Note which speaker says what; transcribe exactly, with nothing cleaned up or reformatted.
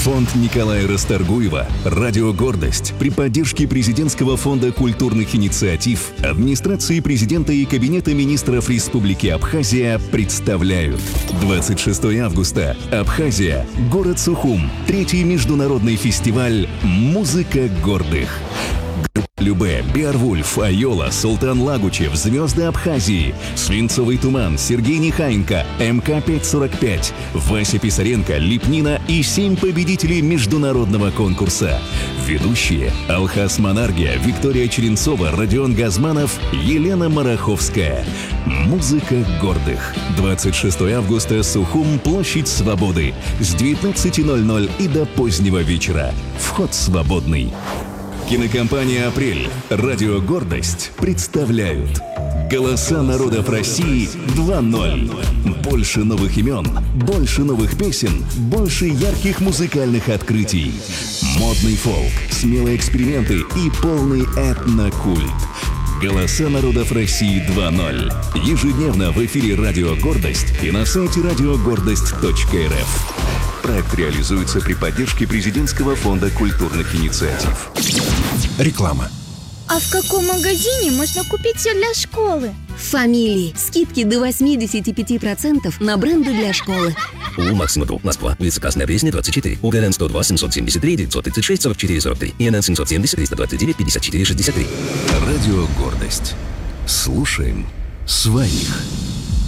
Speaker 1: Фонд Николая Расторгуева «Радио Гордость» при поддержке Президентского фонда культурных инициатив, администрации президента и Кабинета министров Республики Абхазия представляют. двадцать шестого августа. Абхазия. Город Сухум. Третий международный фестиваль «Музыка гордых». Любе, Беарвульф, Айола, Султан Лагучев, Звезды Абхазии, Свинцовый туман, Сергей Нехаенко, эм ка пятьсот сорок пять, Вася Писаренко, Липнина и семь победителей международного конкурса. Ведущие Алхас Монаргия, Виктория Черенцова, Родион Газманов, Елена Мараховская. Музыка гордых. двадцать шестого августа. Сухум, площадь Свободы. С девятнадцати ноль-ноль и до позднего вечера. Вход свободный. Кинокомпания «Апрель», «Радио Гордость» представляют «Голоса народов России два ноль». Больше новых имен, больше новых песен, больше ярких музыкальных открытий. Модный фолк, смелые эксперименты и полный этнокульт. «Голоса народов России два ноль». Ежедневно в эфире «Радио Гордость» и на сайте радиогордость точка эр эф. Проект реализуется при поддержке Президентского фонда культурных инициатив.
Speaker 2: Реклама.
Speaker 3: А в каком магазине можно купить все для школы?
Speaker 4: В «Фамилии». Скидки до восьмидесяти пяти процентов на бренды для школы.
Speaker 5: У Максима Групп, Москва, улица Красная Пресня, двадцать четыре, УГНН сто два семьсот семьдесят три девятьсот тридцать шесть сорок четыре сорок три, ИНН семьсот семьдесят триста двадцать девять пятьдесят четыре шестьдесят три.
Speaker 1: Радио Гордость. Слушаем своих.